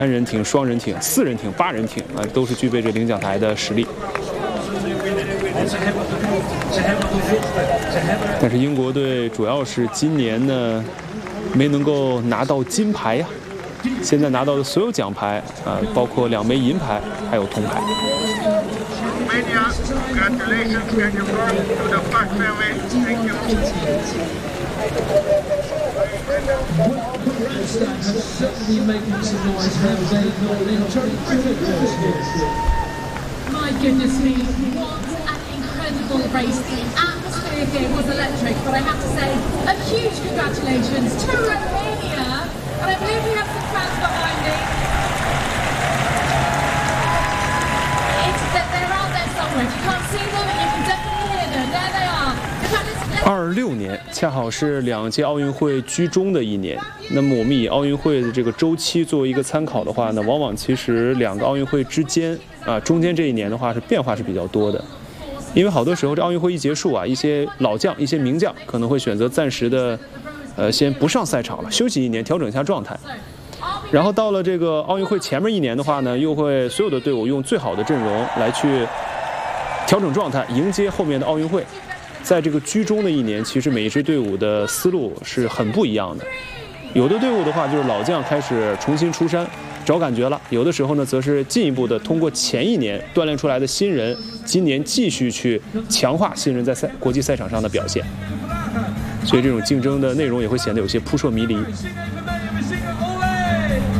单人艇、双人艇、4人艇、8人艇啊，都是具备这领奖台的实力。但是英国队主要是今年呢，没能够拿到金牌呀。现在拿到的所有奖牌啊，包括2枚银牌，还有铜牌。 My goodness me, what an incredible race. The atmosphere here was electric, but I have to say a huge congratulations to Romania. And I believe we have some fans behind me. They're out there somewhere. If you can't see them, you can definitely hear them. There they are. 26年恰好是2届奥运会居中的一年。那么我们以奥运会的这个周期作为一个参考的话呢，往往其实2个奥运会之间啊，中间这一年的话是变化是比较多的。因为好多时候这奥运会一结束啊，一些老将、一些名将可能会选择暂时的，先不上赛场了，休息1年，调整一下状态。然后到了这个奥运会前面1年的话呢，又会所有的队伍用最好的阵容来去调整状态，迎接后面的奥运会。在这个居中的1年，其实每一支队伍的思路是很不一样的。有的队伍的话，就是老将开始重新出山，找感觉了；有的时候呢，则是进一步的通过前1年锻炼出来的新人，今年继续去强化新人在国际赛场上的表现。所以这种竞争的内容也会显得有些扑朔迷离。